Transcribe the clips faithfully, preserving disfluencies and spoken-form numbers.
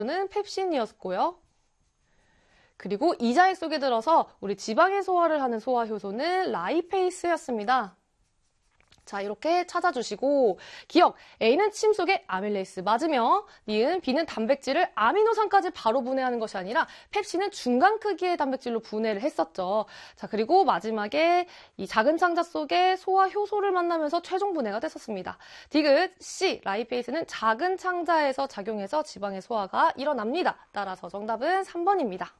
는 펩신이었고요. 그리고 이자액 속에 들어서 우리 지방의 소화를 하는 소화 효소는 라이페이스였습니다. 자, 이렇게 찾아주시고 기억, A는 침 속에 아밀레이스 맞으며 니은, B는 단백질을 아미노산까지 바로 분해하는 것이 아니라 펩신은 중간 크기의 단백질로 분해를 했었죠. 자, 그리고 마지막에 이 작은 창자 속에 소화 효소를 만나면서 최종 분해가 됐었습니다. 디귿, C, 라이페이스는 작은 창자에서 작용해서 지방의 소화가 일어납니다. 따라서 정답은 삼 번입니다.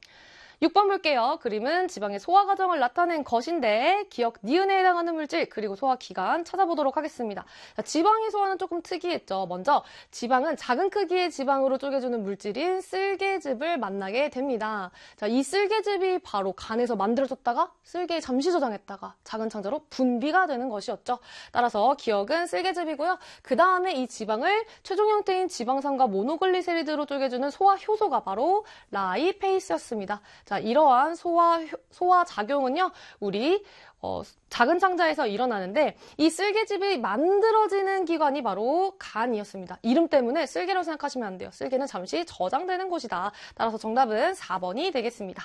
육 번 볼게요. 그림은 지방의 소화 과정을 나타낸 것인데 기억 니은에 해당하는 물질 그리고 소화 기간 찾아보도록 하겠습니다. 자, 지방의 소화는 조금 특이했죠. 먼저 지방은 작은 크기의 지방으로 쪼개주는 물질인 쓸개즙을 만나게 됩니다. 자, 이 쓸개즙이 바로 간에서 만들어졌다가 쓸개에 잠시 저장했다가 작은 창자로 분비가 되는 것이었죠. 따라서 기억은 쓸개즙이고요. 그 다음에 이 지방을 최종 형태인 지방산과 모노글리세리드로 쪼개주는 소화 효소가 바로 라이페이스였습니다. 자, 이러한 소화, 소화 작용은요, 우리 어, 작은 창자에서 일어나는데 이 쓸개즙이 만들어지는 기관이 바로 간이었습니다. 이름 때문에 쓸개라고 생각하시면 안 돼요. 쓸개는 잠시 저장되는 곳이다. 따라서 정답은 사 번이 되겠습니다.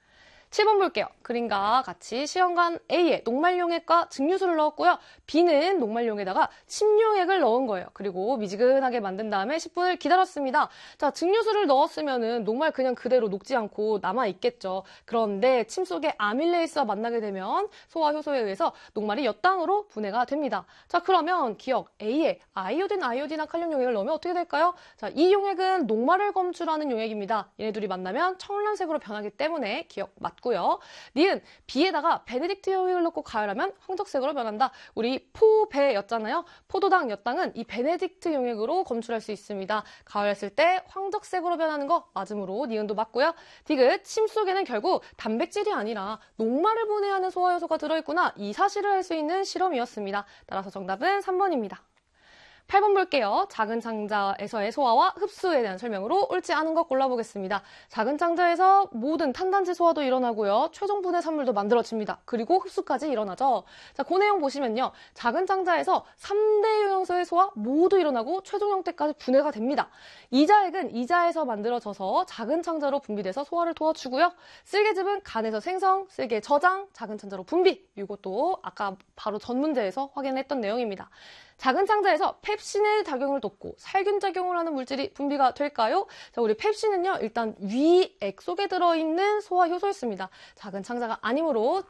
칠 번 볼게요. 그림과 같이 시험관 A에 녹말용액과 증류수를 넣었고요. B는 녹말용에다가 침용액을 넣은 거예요. 그리고 미지근하게 만든 다음에 십 분을 기다렸습니다. 자, 증류수를 넣었으면은 녹말 그냥 그대로 녹지 않고 남아있겠죠. 그런데 침 속에 아밀레이스와 만나게 되면 소화 효소에 의해서 녹말이 엿당으로 분해가 됩니다. 자, 그러면 기억 A에 아이오딘, 아이오딘화 칼륨 용액을 넣으면 어떻게 될까요? 자, 이 용액은 녹말을 검출하는 용액입니다. 얘네 둘이 만나면 청란색으로 변하기 때문에 기억 맞 고요. 니은 B에다가 베네딕트 용액을 넣고 가열하면 황적색으로 변한다. 우리 포배였잖아요. 포도당, 엿당은 이 베네딕트 용액으로 검출할 수 있습니다. 가열했을 때 황적색으로 변하는 거 맞음으로 니은도 맞고요. 디귿, 침 속에는 결국 단백질이 아니라 녹말을 분해하는 소화효소가 들어있구나. 이 사실을 알 수 있는 실험이었습니다. 따라서 정답은 삼 번입니다. 팔 번 볼게요. 작은 창자에서의 소화와 흡수에 대한 설명으로 옳지 않은 것 골라보겠습니다. 작은 창자에서 모든 탄단지 소화도 일어나고요. 최종 분해 산물도 만들어집니다. 그리고 흡수까지 일어나죠. 자, 그 내용 보시면요. 작은 창자에서 삼 대 요양소의 소화 모두 일어나고 최종 형태까지 분해가 됩니다. 이자액은 이자에서 만들어져서 작은 창자로 분비돼서 소화를 도와주고요. 쓸개즙은 간에서 생성, 쓸개 저장, 작은 창자로 분비. 이것도 아까 바로 전 문제에서 확인했던 내용입니다. 작은 창자에서 펩신의 작용을 돕고 살균 작용을 하는 물질이 분비가 될까요? 자, 우리 펩신은요, 일단 위액 속에 들어있는 소화 효소였습니다. 작은 창자가 아니므로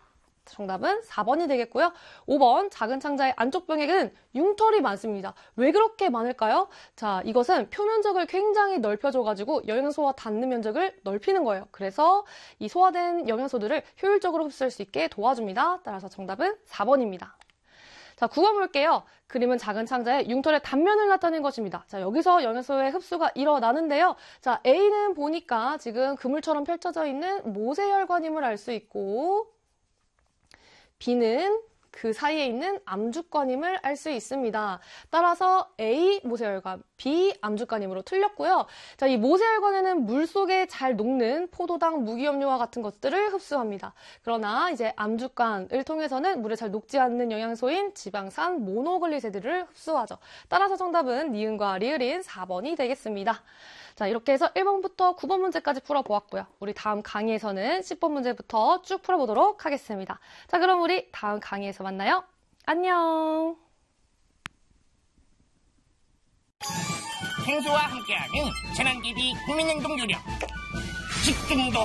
정답은 사 번이 되겠고요. 오 번, 작은 창자의 안쪽 병액은 융털이 많습니다. 왜 그렇게 많을까요? 자, 이것은 표면적을 굉장히 넓혀줘가지고 영양소와 닿는 면적을 넓히는 거예요. 그래서 이 소화된 영양소들을 효율적으로 흡수할 수 있게 도와줍니다. 따라서 정답은 사 번입니다. 자, 구 번 볼게요. 그림은 작은 창자에 융털의 단면을 나타낸 것입니다. 자, 여기서 영양소의 흡수가 일어나는데요. 자, A는 보니까 지금 그물처럼 펼쳐져 있는 모세혈관임을 알 수 있고 B는 그 사이에 있는 암주관임을 알 수 있습니다. 따라서 A 모세혈관, B 암주관임으로 틀렸고요. 자, 이 모세혈관에는 물 속에 잘 녹는 포도당, 무기염료와 같은 것들을 흡수합니다. 그러나 이제 암주관을 통해서는 물에 잘 녹지 않는 영양소인 지방산, 모노글리세리드를 흡수하죠. 따라서 정답은 니은과 리을인 사 번이 되겠습니다. 자, 이렇게 해서 일 번부터 구 번 문제까지 풀어보았고요. 우리 다음 강의에서는 십 번 문제부터 쭉 풀어보도록 하겠습니다. 자, 그럼 우리 다음 강의에서 만나요. 안녕. 생수와 함께하는 재난기비 국민행동 요령 식중독.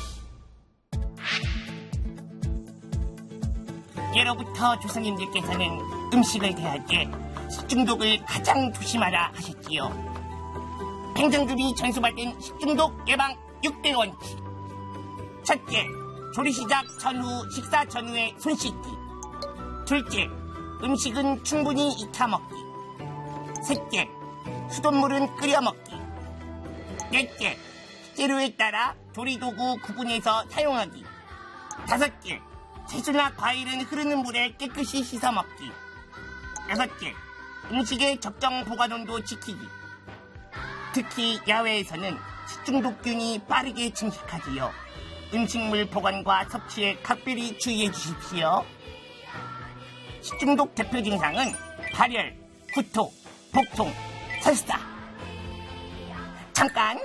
예로부터 조상님들께서는 음식을 대할 때 식중독을 가장 조심하라 하셨지요. 행정주비 전수받은 식중독 예방 육 대 원칙. 첫째, 조리 시작 전후, 식사 전후에 손 씻기. 둘째, 음식은 충분히 익혀 먹기. 셋째, 수돗물은 끓여 먹기. 넷째, 재료에 따라 조리도구 구분해서 사용하기. 다섯째, 채소나 과일은 흐르는 물에 깨끗이 씻어 먹기. 여섯째, 음식의 적정 보관온도 지키기. 특히 야외에서는 식중독균이 빠르게 침식하지요. 음식물 보관과 섭취에 각별히 주의해 주십시오. 식중독 대표 증상은 발열, 구토, 복통, 설사. 잠깐!